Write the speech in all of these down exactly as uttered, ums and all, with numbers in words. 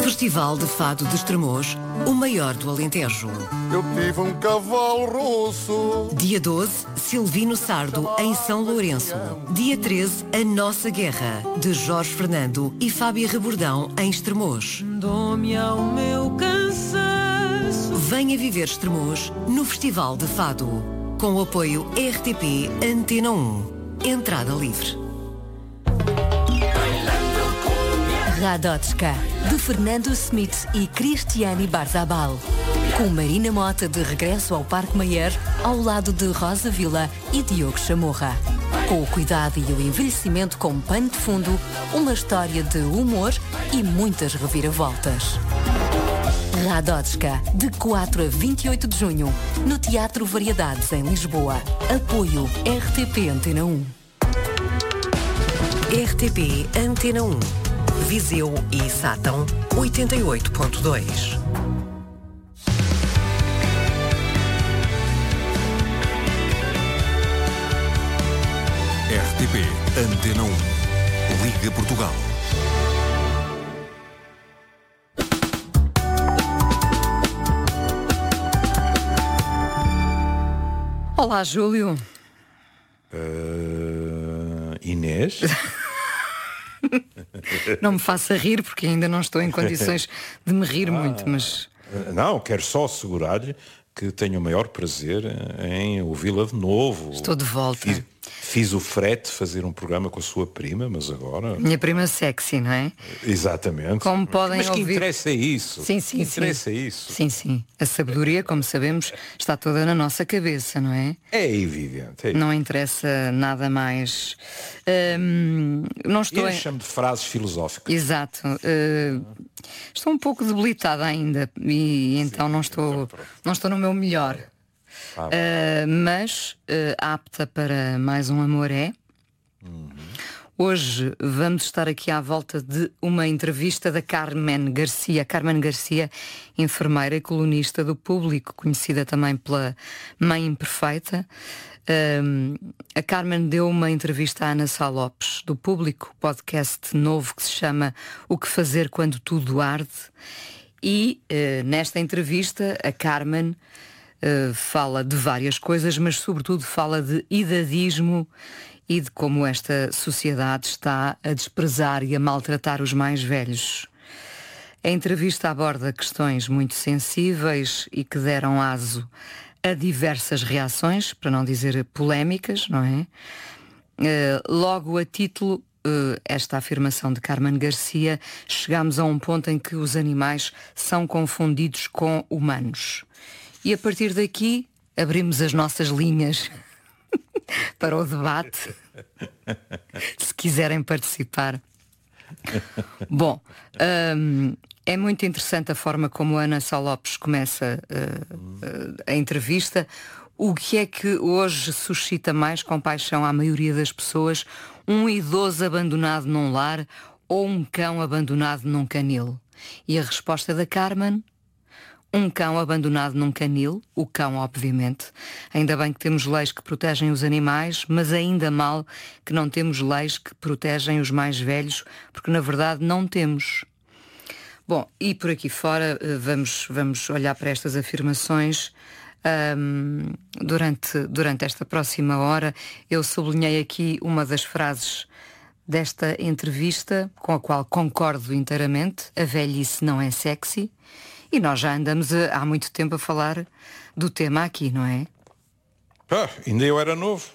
Festival de Fado de Estremoz, o maior do Alentejo. Eu tive um cavalo rosso. Dia doze, Silvino Sardo, em São Lourenço. Dia treze, A Nossa Guerra, de Jorge Fernando e Fábia Rebordão, em Estremoz. Dou-me ao meu cansaço. Venha viver Estremoz no Festival de Fado, com o apoio R T P Antena um. Entrada livre. Radotska, de Fernando Smith e Cristiane Barzabal. Com Marina Mota de regresso ao Parque Mayer, ao lado de Rosa Vila e Diogo Chamorra. Com o cuidado e o envelhecimento como pano de fundo, uma história de humor e muitas reviravoltas. Radotska, de quatro a vinte e oito de junho, no Teatro Variedades, em Lisboa. Apoio R T P Antena um. R T P Antena um. Viseu e Sátão, oitenta e oito ponto dois. R T P Antena um. Liga Portugal. Olá, Júlio. Uh, Inês? Não me faça rir, porque ainda não estou em condições de me rir ah, muito, mas... Não, quero só assegurar-lhe que tenho o maior prazer em ouvi-la de novo. Estou de volta. Fiz, fiz o frete fazer um programa com a sua prima, mas agora... Minha prima sexy, não é? Exatamente. Como podem mas ouvir... que interessa é isso? Sim, sim, que sim. interessa é isso? Sim, sim. A sabedoria, como sabemos, está toda na nossa cabeça, não é? É evidente. É evidente. Não interessa nada mais. Hum, não estou... Encha-me de frases filosóficas. Exato. Uh, estou um pouco debilitada ainda e então sim, não estou, não estou no meu melhor. Ah, uh, mas uh, apta para mais um Amor é. Uhum. Hoje vamos estar aqui à volta de uma entrevista da Carmen Garcia. Carmen Garcia, enfermeira e colunista do Público, conhecida também pela Mãe Imperfeita. Um, a Carmen deu uma entrevista à Ana Sá Lopes, do Público, podcast novo que se chama O que Fazer Quando Tudo Arde. E uh, nesta entrevista a Carmen uh, fala de várias coisas, mas sobretudo fala de idadismo e de como esta sociedade está a desprezar e a maltratar os mais velhos. A entrevista aborda questões muito sensíveis e que deram aso a diversas reações, para não dizer polémicas, não é? Uh, logo a título, uh, esta afirmação de Carmen Garcia, chegamos a um ponto em que os animais são confundidos com humanos. E a partir daqui abrimos as nossas linhas para o debate, se quiserem participar. Bom, um, é muito interessante a forma como a Ana Sá Lopes começa uh, uh, a entrevista. O que é que hoje suscita mais compaixão à maioria das pessoas? Um idoso abandonado num lar ou um cão abandonado num canil? E a resposta da Carmen? Um cão abandonado num canil, o cão obviamente. Ainda bem que temos leis que protegem os animais, mas ainda mal que não temos leis que protegem os mais velhos, porque na verdade não temos. Bom, e por aqui fora vamos, vamos olhar para estas afirmações. Um, durante, durante esta próxima hora eu sublinhei aqui uma das frases desta entrevista, com a qual concordo inteiramente: a velhice não é sexy. E nós já andamos a, há muito tempo a falar do tema aqui, não é? Ah, ainda eu era novo.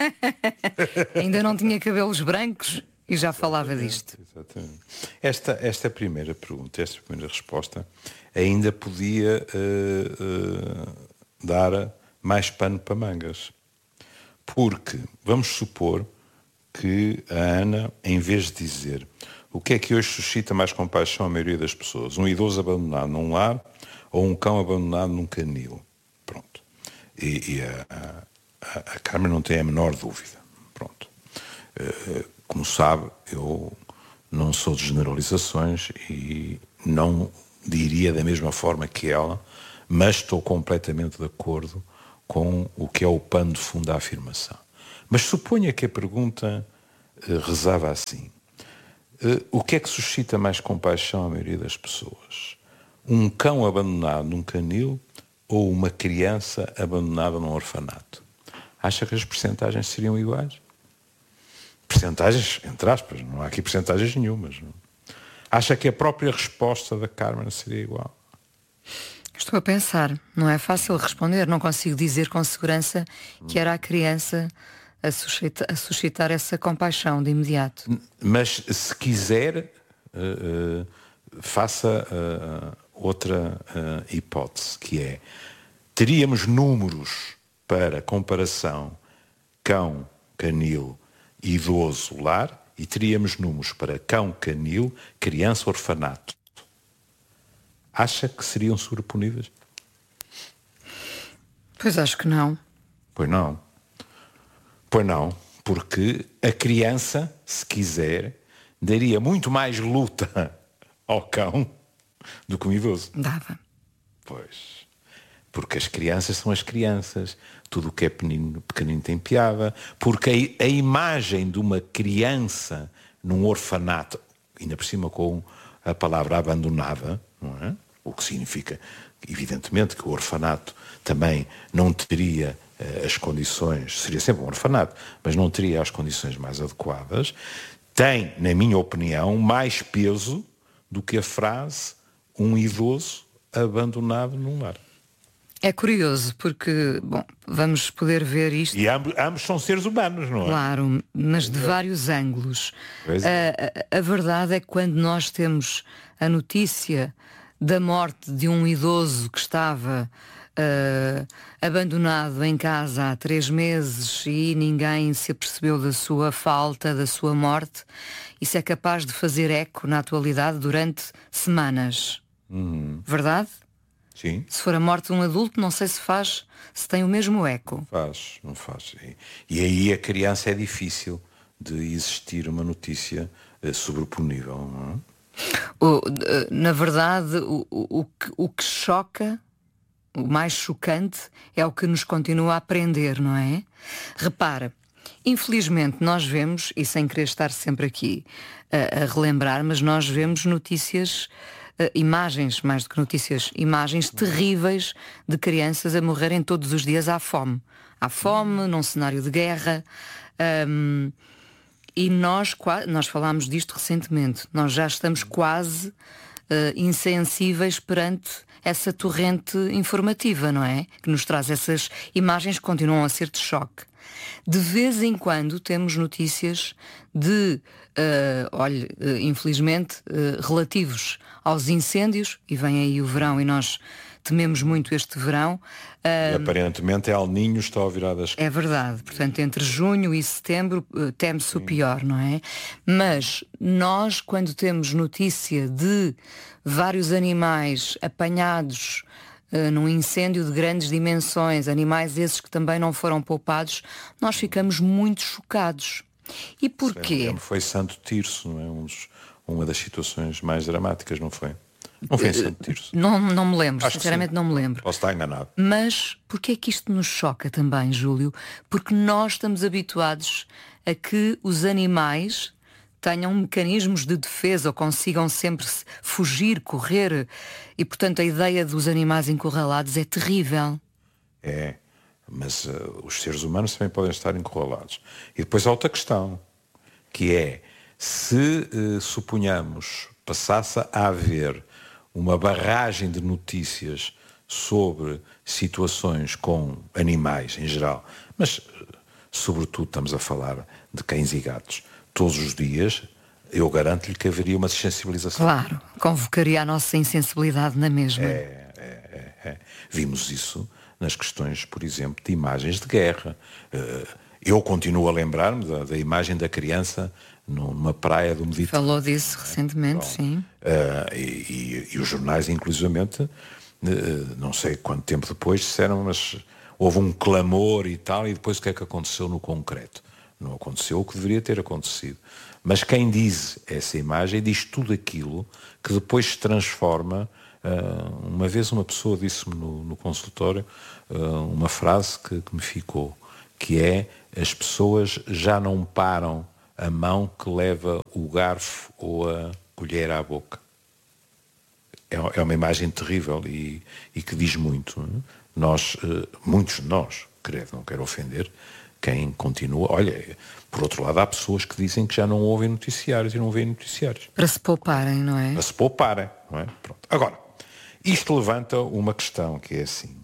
Ainda não tinha cabelos brancos e já falava disto. Exatamente. Esta, esta primeira pergunta, esta primeira resposta, ainda podia uh, uh, dar mais pano para mangas. Porque, vamos supor que a Ana, em vez de dizer o que é que hoje suscita mais compaixão à maioria das pessoas, um idoso abandonado num lar ou um cão abandonado num canil, pronto. E, e a, a, a Carmen não tem a menor dúvida, pronto. Uh, como sabe, eu não sou de generalizações e não diria da mesma forma que ela, mas estou completamente de acordo com o que é o pano de fundo da afirmação. Mas suponha que a pergunta uh, rezava assim: Uh, o que é que suscita mais compaixão à maioria das pessoas? Um cão abandonado num canil ou uma criança abandonada num orfanato? Acha que as percentagens seriam iguais? Percentagens, entre aspas, não há aqui percentagens nenhumas. Não? Acha que a própria resposta da Carmen seria igual? Estou a pensar, não é fácil responder, não consigo dizer com segurança que era a criança a suscitar, a suscitar essa compaixão de imediato. Mas se quiser, uh, uh, faça uh, outra uh, hipótese, que é, teríamos números para comparação cão, canil, idoso, lar, e teríamos números para cão, canil, criança, orfanato. Acha que seriam sobreponíveis? Pois acho que não. Pois não. Pois não, porque a criança, se quiser, daria muito mais luta ao cão do que um idoso. Dava. Pois. Porque as crianças são as crianças. Tudo o que é pequenino, pequenino tem piada. Porque a, a imagem de uma criança num orfanato, ainda por cima com a palavra abandonada, não é? O que significa, evidentemente, que o orfanato também não teria uh, as condições, seria sempre um orfanato, mas não teria as condições mais adequadas, tem, na minha opinião, mais peso do que a frase um idoso abandonado num lar. É curioso, porque, bom, vamos poder ver isto... E ambos, ambos são seres humanos, não é? Claro, mas de vários ângulos. A, a, a verdade é que quando nós temos a notícia da morte de um idoso que estava uh, abandonado em casa há três meses e ninguém se apercebeu da sua falta, da sua morte, isso é capaz de fazer eco na atualidade durante semanas. Uhum. Verdade? Sim. Se for a morte de um adulto, não sei se faz, se tem o mesmo eco. Não faz, não faz. E, e aí a criança é difícil de existir uma notícia uh, sobreponível, não é? O, na verdade, o, o, que, o que choca, o mais chocante, é o que nos continua a aprender, não é? Repara, infelizmente nós vemos, e sem querer estar sempre aqui a, a relembrar, mas nós vemos notícias, uh, imagens, mais do que notícias, imagens terríveis de crianças a morrerem todos os dias à fome. À fome, num cenário de guerra. Um, E nós, nós falámos disto recentemente, nós já estamos quase uh, insensíveis perante essa torrente informativa, não é? Que nos traz essas imagens que continuam a ser de choque. De vez em quando temos notícias de, uh, olha, uh, infelizmente, uh, relativos aos incêndios, e vem aí o verão e nós tememos muito este verão. E, aparentemente é El Niño, está ao virar das... É verdade, portanto entre junho e setembro teme-se o pior, não é? Mas nós, quando temos notícia de vários animais apanhados uh, num incêndio de grandes dimensões, animais esses que também não foram poupados, nós ficamos muito chocados. E porquê? Foi Santo Tirso, não é? Um dos, uma das situações mais dramáticas, não foi? Não foi em Santo Tirso. Não, não me lembro, Acho sinceramente não me lembro. Posso estar enganado. Mas porquê é que isto nos choca também, Júlio? Porque nós estamos habituados a que os animais tenham mecanismos de defesa ou consigam sempre fugir, correr. E, portanto, a ideia dos animais encurralados é terrível. É, mas uh, os seres humanos também podem estar encurralados. E depois há outra questão, que é, se uh, suponhamos passasse a haver uma barragem de notícias sobre situações com animais em geral, mas sobretudo estamos a falar de cães e gatos, todos os dias, eu garanto-lhe que haveria uma sensibilização. Claro, convocaria a nossa insensibilidade na mesma. É, é, é, é. Vimos isso nas questões, por exemplo, de imagens de guerra. Eu continuo a lembrar-me da, da imagem da criança numa praia do Mediterrâneo. Falou disso recentemente, Bom, sim. Uh, e, e, e os jornais, inclusivamente, uh, não sei quanto tempo depois, disseram, mas houve um clamor e tal, e depois o que é que aconteceu no concreto? Não aconteceu o que deveria ter acontecido. Mas quem diz essa imagem diz tudo aquilo que depois se transforma. Uh, uma vez uma pessoa disse-me no, no consultório uh, uma frase que, que me ficou, que é: as pessoas já não param a mão que leva o garfo ou a colher à boca. É, é uma imagem terrível e, e que diz muito. Não é? Nós, muitos de nós, credo, não quero ofender quem continua. Olha, por outro lado, há pessoas que dizem que já não ouvem noticiários e não veem noticiários. Para se pouparem, não é? Para se pouparem, não é? Pronto. Agora, isto levanta uma questão que é assim.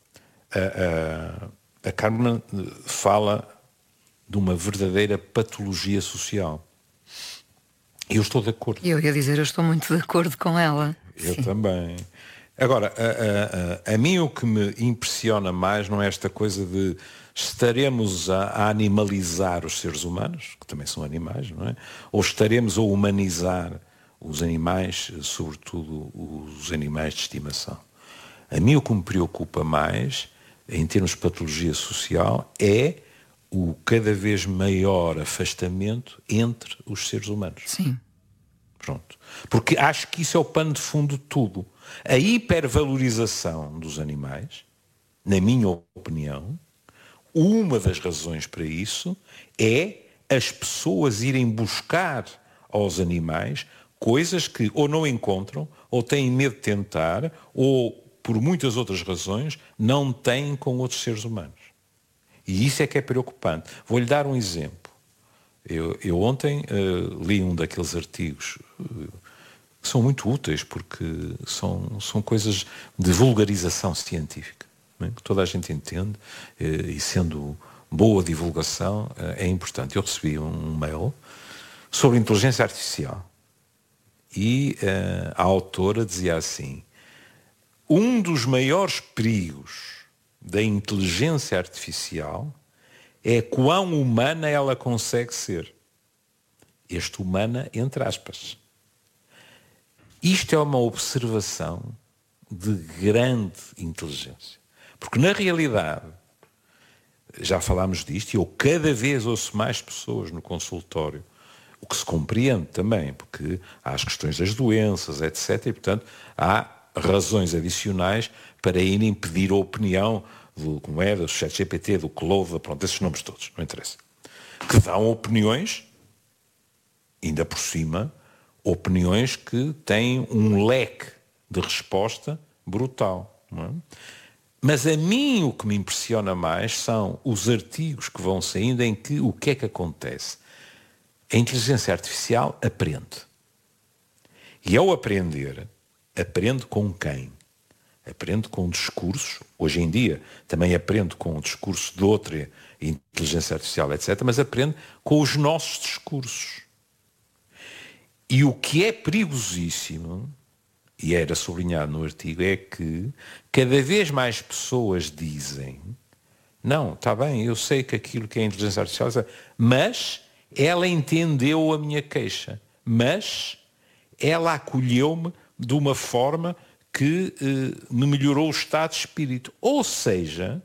A, a, a Carmen fala de uma verdadeira patologia social. E eu estou de acordo. Eu ia dizer, eu estou muito de acordo com ela. Eu Sim. também. Agora, a, a, a, a mim o que me impressiona mais não é esta coisa de estaremos a, a animalizar os seres humanos, que também são animais, não é? Ou estaremos a humanizar os animais, sobretudo os animais de estimação. A mim o que me preocupa mais, em termos de patologia social, é o cada vez maior afastamento entre os seres humanos. Sim. Pronto. Porque acho que isso é o pano de fundo de tudo. A hipervalorização dos animais, na minha opinião, uma das razões para isso é as pessoas irem buscar aos animais coisas que ou não encontram, ou têm medo de tentar, ou, por muitas outras razões, não têm com outros seres humanos. E isso é que é preocupante. Vou-lhe dar um exemplo. Eu, eu ontem uh, li um daqueles artigos uh, que são muito úteis porque são, são coisas de vulgarização científica, não é? Que toda a gente entende uh, e sendo boa divulgação uh, é importante. Eu recebi um mail sobre inteligência artificial e uh, a autora dizia assim: um dos maiores perigos da inteligência artificial é quão humana ela consegue ser. Este humana, entre aspas. Isto é uma observação de grande inteligência. Porque, na realidade, já falámos disto, e eu cada vez ouço mais pessoas no consultório, o que se compreende também, porque há as questões das doenças, etcétera, e, portanto, há razões adicionais para irem pedir a opinião do, como é, do ChatGPT, do Claude, pronto, esses nomes todos, não interessa. Que dão opiniões, ainda por cima, opiniões que têm um leque de resposta brutal. Não é? Mas a mim o que me impressiona mais são os artigos que vão saindo em que o que é que acontece? A inteligência artificial aprende. E ao aprender, aprende com quem? Aprende com discursos, hoje em dia também aprende com o discurso de outra inteligência artificial, etcétera, mas aprende com os nossos discursos. E o que é perigosíssimo, e era sublinhado no artigo, é que cada vez mais pessoas dizem: não, está bem, eu sei que aquilo que é inteligência artificial, mas ela entendeu a minha queixa, mas ela acolheu-me de uma forma que eh, me melhorou o estado de espírito. Ou seja,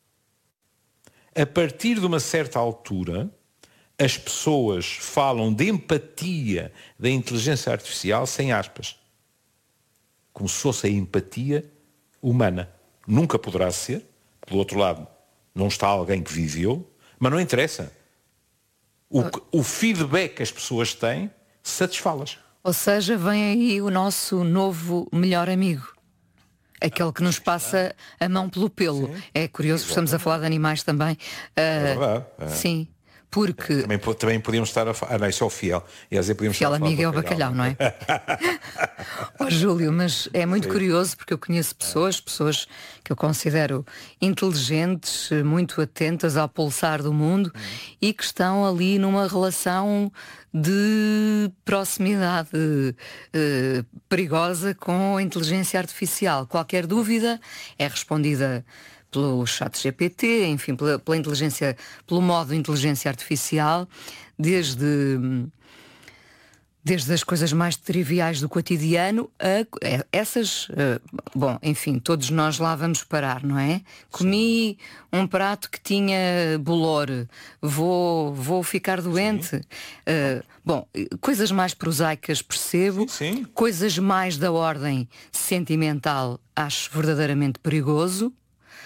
a partir de uma certa altura, as pessoas falam de empatia da inteligência artificial sem aspas. Como se fosse a empatia humana. Nunca poderá ser. Do outro lado, não está alguém que viveu, mas não interessa. O, o feedback que as pessoas têm satisfá-las. Ou seja, vem aí o nosso novo melhor amigo. Aquele que nos passa a mão pelo pelo. Sim. É curioso, porque estamos a falar de animais também. Uh, é verdade. É. Sim, porque... Também, também podíamos estar a falar... Ah, não, isso é o fiel. E às vezes podíamos fiel estar a amigo é o bacalhau, não é? Oh, Júlio, mas é muito Sim. curioso porque eu conheço pessoas, pessoas que eu considero inteligentes, muito atentas ao pulsar do mundo hum. e que estão ali numa relação de proximidade eh, perigosa com a inteligência artificial. Qualquer dúvida é respondida pelo chat G P T, enfim, pela, pela inteligência, pelo modo de inteligência artificial, desde, desde as coisas mais triviais do cotidiano a essas, uh, bom, enfim, todos nós lá vamos parar, não é? Comi um prato que tinha bolor, vou, vou ficar doente. Uh, bom, coisas mais prosaicas percebo, sim, sim. Coisas mais da ordem sentimental acho verdadeiramente perigoso.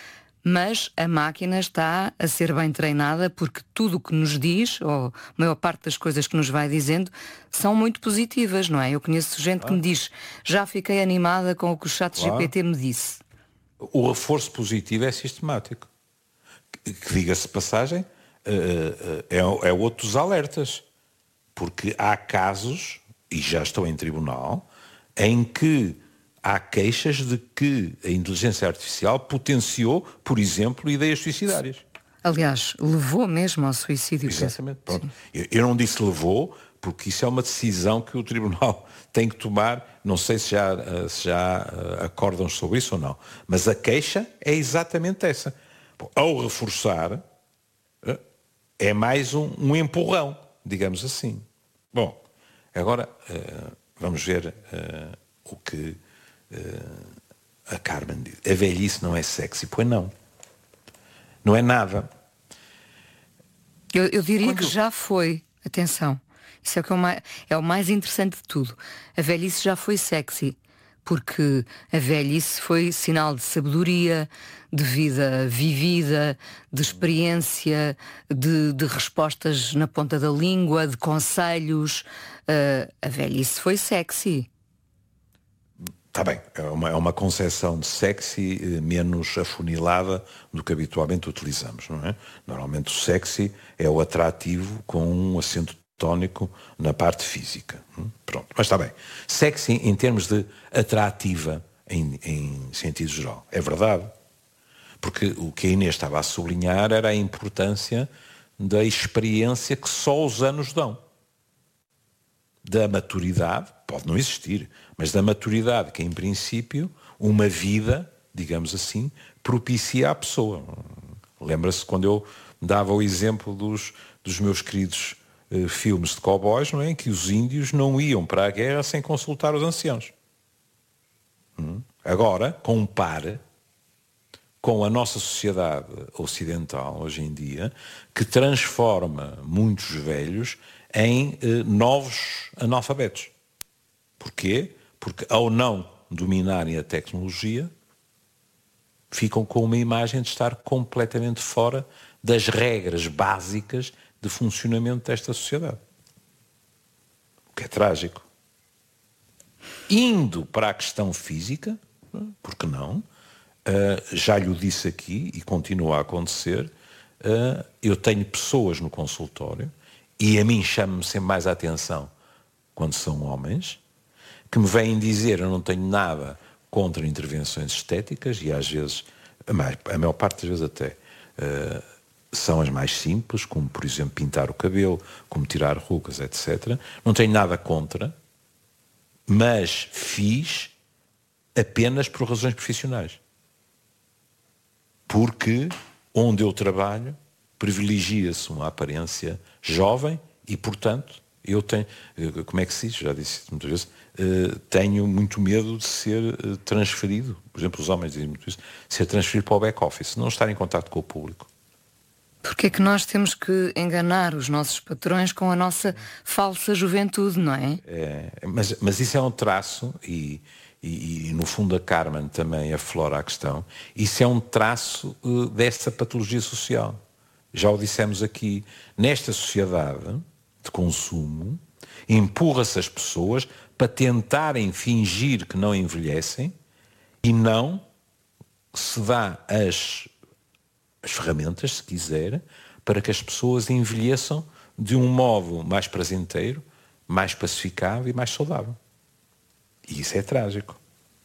mas a máquina está a ser bem treinada porque tudo o que nos diz, ou a maior parte das coisas que nos vai dizendo, são muito positivas, não é? Eu conheço gente ah. que me diz, já fiquei animada com o que o chat G P T claro. me disse. O reforço positivo é sistemático. Que, que diga-se de passagem, uh, uh, é, é outro dos alertas. Porque há casos, e já estão em tribunal, em que há queixas de que a inteligência artificial potenciou, por exemplo, ideias suicidárias. Aliás, levou mesmo ao suicídio. Exatamente. Pronto. Eu, eu não disse levou, porque isso é uma decisão que o tribunal tem que tomar. Não sei se já, se já acordam sobre isso ou não. Mas a queixa é exatamente essa. Bom, ao reforçar, é mais um, um empurrão, digamos assim. Bom, agora uh, vamos ver uh, o que uh, a Carmen diz. A velhice não é sexy. Pois não. Não é nada. Eu, eu diria Quando... que já foi. Atenção. Isso é o, que é, o mais, é o mais interessante de tudo. A velhice já foi sexy. Porque a velhice foi sinal de sabedoria, de vida vivida, de experiência, de, de respostas na ponta da língua, de conselhos. Uh, a velhice foi sexy. Está bem, é uma, é uma concepção de sexy menos afunilada do que habitualmente utilizamos, não é? Normalmente o sexy é o atrativo com um acento tónico na parte física. Pronto, mas está bem. Sexy em termos de atrativa em, em sentido geral. É verdade. Porque o que a Inês estava a sublinhar era a importância da experiência que só os anos dão. Da maturidade, pode não existir, mas da maturidade que, em princípio, uma vida, digamos assim, propicia à pessoa. Lembra-se quando eu dava o exemplo dos, dos meus queridos uh, filmes de cowboys, não é? Em que os índios não iam para a guerra sem consultar os anciãos. Hum? Agora, compare com a nossa sociedade ocidental, hoje em dia, que transforma muitos velhos em eh, novos analfabetos. Porquê? Porque ao não dominarem a tecnologia, ficam com uma imagem de estar completamente fora das regras básicas de funcionamento desta sociedade. O que é trágico. Indo para a questão física, porque não, uh, já lhe disse aqui, e continua a acontecer, uh, eu tenho pessoas no consultório, e a mim chama-me sempre mais a atenção quando são homens, que me vêm dizer, eu não tenho nada contra intervenções estéticas, e às vezes, a maior, a maior parte das vezes até, uh, são as mais simples, como por exemplo pintar o cabelo, como tirar rugas, etcétera. Não tenho nada contra, mas fiz apenas por razões profissionais. Porque onde eu trabalho, privilegia-se uma aparência jovem e, portanto, eu tenho, como é que se diz, já disse muitas vezes, uh, tenho muito medo de ser uh, transferido, por exemplo, os homens dizem muito isso, ser transferido para o back-office, não estar em contato com o público. Porque é que nós temos que enganar os nossos patrões com a nossa falsa juventude, não é? É, mas, mas isso é um traço, e, e, e no fundo a Carmen também aflora a questão, isso é um traço uh, dessa patologia social. Já o dissemos aqui, nesta sociedade de consumo, empurra-se as pessoas para tentarem fingir que não envelhecem e não se dá as, as ferramentas, se quiser, para que as pessoas envelheçam de um modo mais prazenteiro, mais pacificado e mais saudável. E isso é trágico.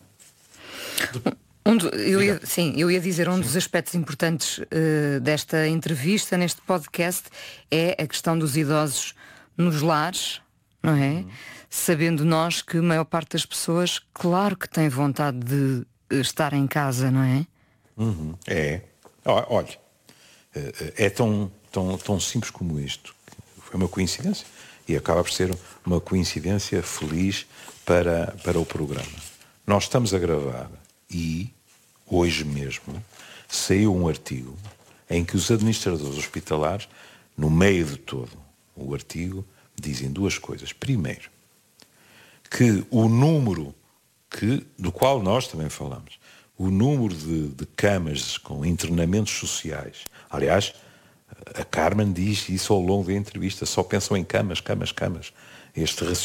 Um do, eu ia, sim, eu ia dizer, um sim. dos aspectos importantes uh, desta entrevista, neste podcast, é a questão dos idosos nos lares, não é? Uhum. Sabendo nós que a maior parte das pessoas, claro que tem vontade de estar em casa, não é? Uhum. É. Olha, é tão, tão, tão simples como isto. Foi uma coincidência e acaba por ser uma coincidência feliz para, para o programa. Nós estamos a gravar e hoje mesmo saiu um artigo em que os administradores hospitalares, no meio de todo o artigo, dizem duas coisas. Primeiro, que o número que, do qual nós também falamos, o número de, de camas com internamentos sociais. Aliás, a Carmen diz isso ao longo da entrevista, só pensam em camas, camas, camas. Este